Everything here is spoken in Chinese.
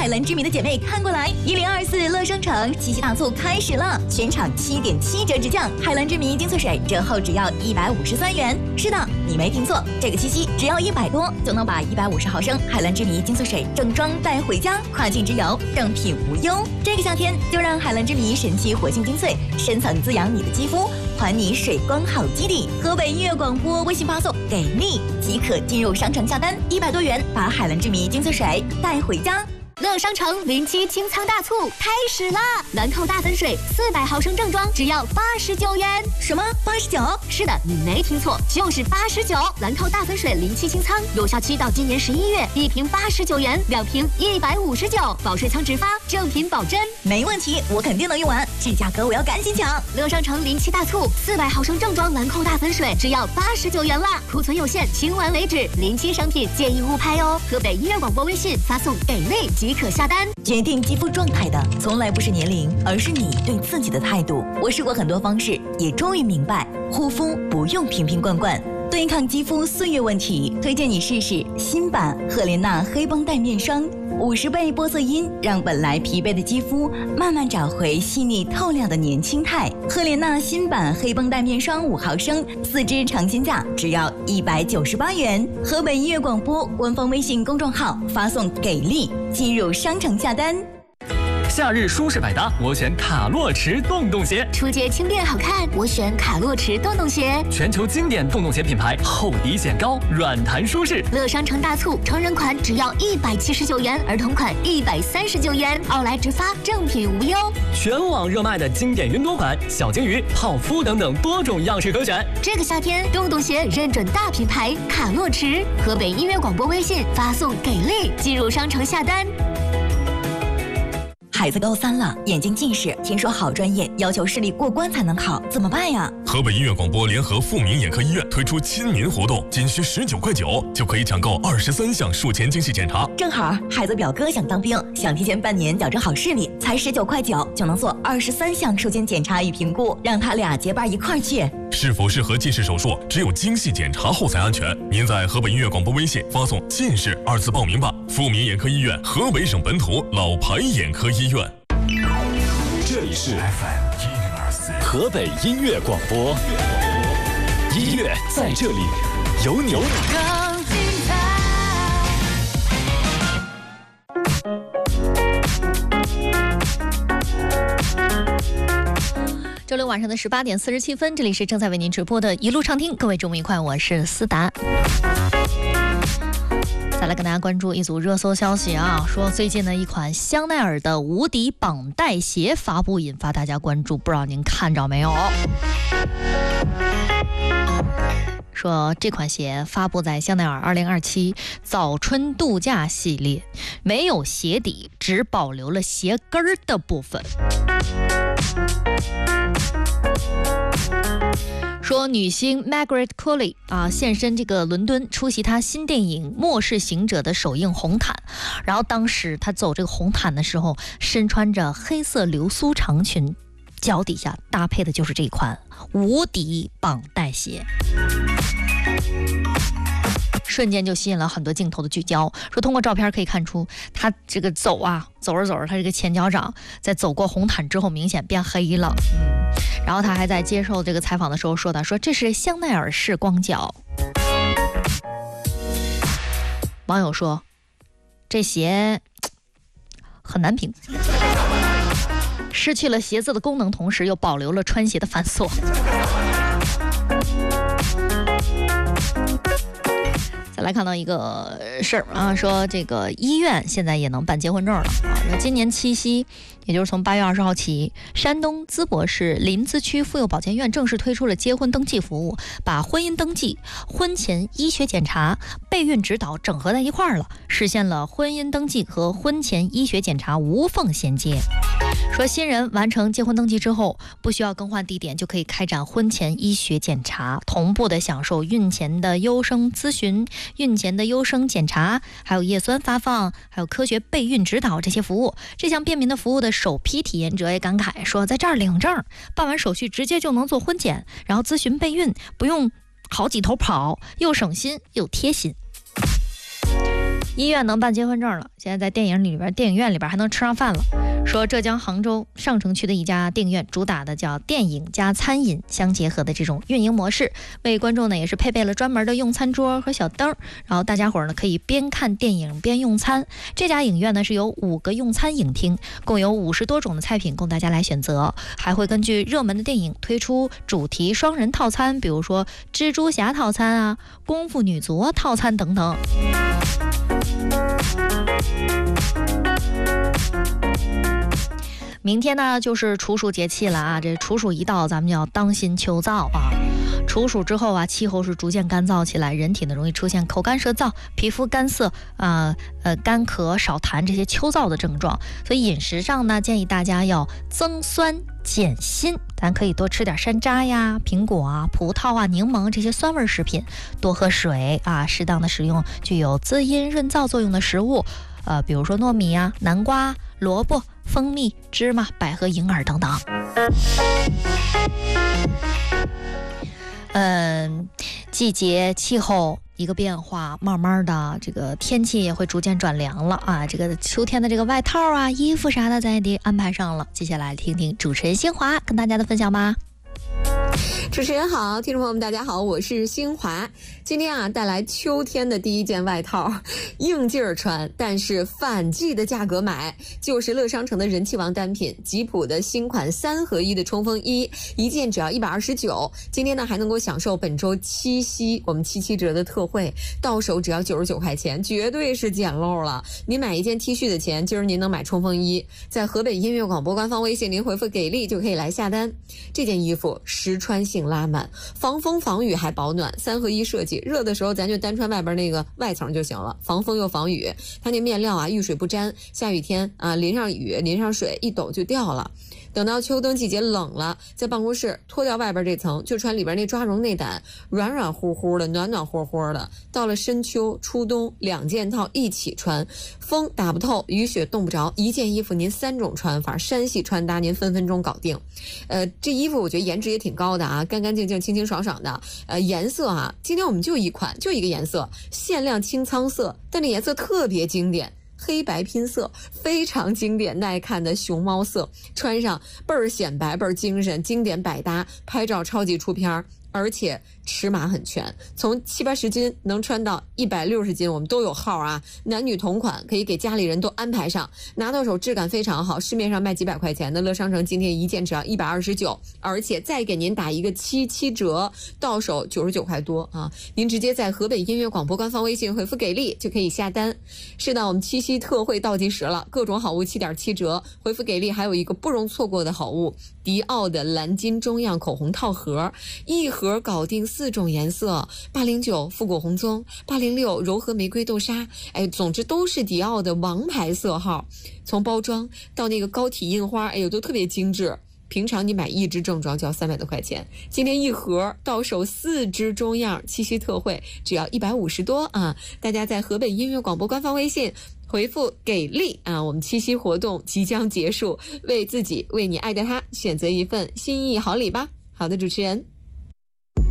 海蓝之谜的姐妹看过来，1024乐商城七夕大促开始了，全场7.7折直降，海蓝之谜精粹水折后只要153元。是的，你没听错，这个七夕只要100多就能把150毫升海蓝之谜精粹水正装带回家，跨境之游正品无忧。这个夏天就让海蓝之谜神奇活性精粹深层滋养你的肌肤，还你水光好基底。河北音乐广播微信发送给力即可进入商城下单，100多元把海蓝之谜精粹水带回家。乐商城07清仓大促开始啦！兰蔻大粉水400毫升正装只要89元。什么89？是的，你没听错，就是89。兰蔻大粉水07清仓，有效期到今年11月，1瓶89元，2瓶159，保水仓直发，正品保真。没问题，我肯定能用完，这价格我要赶紧抢！乐商城07大促，400毫升正装兰蔻大粉水只要89元啦，库存有限，清完为止。07商品建议勿拍哦。河北音乐广播微信发送给力即可下单。决定肌肤状态的从来不是年龄，而是你对自己的态度。我试过很多方式，也终于明白，护肤不用瓶瓶罐罐。对抗肌肤岁月问题，推荐你试试新版赫莲娜黑绷带面霜，50倍玻色因，让本来疲惫的肌肤慢慢找回细腻透亮的年轻态。赫莲娜新版黑绷带面霜5毫升，4支尝鲜价只要198元。河北音乐广播官方微信公众号发送给力，进入商城下单。 夏日舒适百搭，我选卡洛驰洞洞鞋。 出街轻便好看，我选卡洛驰洞洞鞋。 全球经典洞洞鞋品牌，厚底显高，软弹舒适。 乐商城大促，成人款只要179元，儿童款139元，奥莱直发，正品无忧。 全网热卖的经典云朵款、小金鱼、泡芙等等多种样式可选。 这个夏天，洞洞鞋认准大品牌卡洛驰。河北音乐广播微信发送给力，进入商城下单。孩子高3了，眼睛近视，听说好专业要求视力过关才能考，怎么办呀？ 河北音乐广播联合富民眼科医院推出亲民活动，仅需19.9块就可以抢购23项术前精细检查。 正好孩子表哥想当兵，想提前半年矫正好视力，才19.9块就能做23项术前检查与评估，让他俩结伴一块儿去。 是否适合近视手术，只有精细检查后才安全。您在河北音乐广播微信发送近视2字报名吧。富民眼科医院，河北省本土老牌眼科医院。 这里是 FM 104河北音乐广播，音乐在这里，有你。更精彩。 周六晚上的18点47分，这里是正在为您直播的一路畅听，各位周末愉快，我是思达。再来跟大家关注一组热搜消息啊，说最近的一款香奈儿的无敌绑带鞋发布，引发大家关注，不知道您看着没有？说这款鞋发布在香奈儿2027早春度假系列，没有鞋底，只保留了鞋跟儿的部分。说女星 Margaret Qualley 现身这个伦敦，出席她新电影《末世行者》的首映红毯。然后当时她走这个红毯的时候，身穿着黑色流苏长裙，脚底下搭配的就是这款无敌绑带鞋。瞬间就吸引了很多镜头的聚焦，说通过照片可以看出，他这个走着走着，他这个前脚掌在走过红毯之后明显变黑了。然后他还在接受这个采访的时候说这是香奈儿式光脚。网友说这鞋很难评，失去了鞋子的功能，同时又保留了穿鞋的反锁。再来看到一个事儿说这个医院现在也能办结婚证了说今年7夕，也就是从8月20号起，山东淄博市临淄区妇幼保健院正式推出了结婚登记服务，把婚姻登记、婚前医学检查、备孕指导整合在一块儿了，实现了婚姻登记和婚前医学检查无缝衔接。说新人完成结婚登记之后，不需要更换地点就可以开展婚前医学检查，同步的享受孕前的优生咨询、孕前的优生检查，还有叶酸发放，还有科学备孕指导这些服务。这项便民的服务的首批体验者也感慨说，在这儿领证，办完手续直接就能做婚检，然后咨询备孕，不用好几头跑，又省心又贴心。 医院能办结婚证了，现在在电影院里边还能吃上饭了。说浙江杭州上城区的一家电影院主打的叫电影加餐饮相结合的这种运营模式，为观众呢也是配备了专门的用餐桌和小灯，然后大家伙呢可以边看电影边用餐。这家影院呢是有5个用餐影厅，共有50多种的菜品供大家来选择，还会根据热门的电影推出主题双人套餐，比如说蜘蛛侠套餐啊、功夫女足套餐等等。明天呢就是处暑节气了啊，这处暑一到，咱们就要当心秋燥啊。处暑之后啊，气候是逐渐干燥起来，人体呢容易出现口干舌燥、皮肤干涩干咳、少痰这些秋燥的症状。所以饮食上呢，建议大家要增酸减辛，咱可以多吃点山楂呀、苹果啊、葡萄啊、柠檬这些酸味食品，多喝水啊，适当的食用具有滋阴润燥作用的食物，比如说糯米啊、南瓜、萝卜、蜂蜜、芝麻、百合、银耳等等。季节气候一个变化，慢慢的这个天气也会逐渐转凉了啊。这个秋天的这个外套啊、衣服啥的，咱也得安排上了。接下来听听主持人新华跟大家的分享吧。 主持人好，听众朋友们大家好，我是新华。今天啊带来秋天的第一件外套，应劲儿穿，但是反季的价格买，就是乐商城的人气王单品吉普的新款3合1的冲锋衣，一件只要129。今天呢还能够享受本周七夕我们77折的特惠，到手只要99块钱，绝对是捡漏了。您买一件 T 恤的钱，今儿您能买冲锋衣。在河北音乐广播官方微信您回复给力就可以来下单。这件衣服实穿性拉满，防风防雨还保暖，3合1设计，热的时候咱就单穿外边那个外层就行了，防风又防雨。它那面料啊遇水不沾，下雨天啊淋上雨淋上水一抖就掉了。等到秋冬季节冷了，在办公室脱掉外边这层，就穿里边那抓绒内胆，软软乎乎的，暖暖和和的。到了深秋初冬，2件套一起穿，风打不透，雨雪冻不着，一件衣服您3种穿法，山系穿搭您分分钟搞定。这衣服我觉得颜值也挺高的啊，干干净净、清清爽爽的。颜色啊，今天我们就一款，就一个颜色，限量清仓色，但这颜色特别经典。黑白拼色，非常经典耐看的熊猫色，穿上倍儿显白倍儿精神，经典百搭，拍照超级出片，而且尺码很全，从70-80斤能穿到160斤，我们都有号啊，男女同款，可以给家里人都安排上，拿到手质感非常好，市面上卖几百块钱的，乐商城今天一件只要129，而且再给您打一个77折，到手99块多啊！您直接在河北音乐广播官方微信回复给力就可以下单。是的，我们七夕特惠倒计时了，各种好物7.7折，回复给力还有一个不容错过的好物，迪奥的蓝金中样口红套盒，一盒搞定4种颜色，809复古红棕，806柔和玫瑰豆沙，总之都是迪奥的王牌色号。从包装到那个高体印花，都特别精致。平常你买1支正装就要300多块钱，今天一盒到手4支中样，七夕特惠只要150多啊！大家在河北音乐广播官方微信回复给力啊！我们七夕活动即将结束，为自己为你爱的他选择一份心意好礼吧。好的，主持人。